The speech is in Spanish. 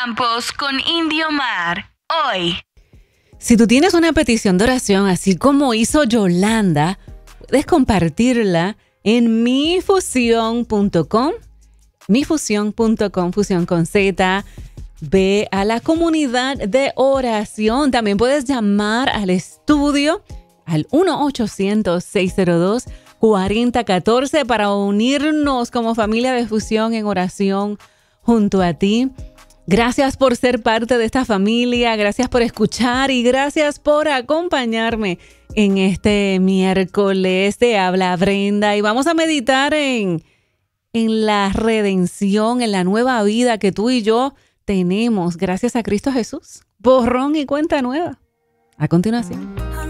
Campos con Indio Mar. Hoy. Si tú tienes una petición de oración, así como hizo Yolanda, puedes compartirla en mifusión.com. Mifusión.com, fusión con Z. Ve a la comunidad de oración. También puedes llamar al estudio al 1-800-602-4014 para unirnos como familia de Fusión en oración junto a ti. Gracias por ser parte de esta familia, gracias por escuchar y gracias por acompañarme en este miércoles. Te habla Brenda y vamos a meditar en la redención, en la nueva vida que tú y yo tenemos gracias a Cristo Jesús. Borrón y cuenta nueva. A continuación.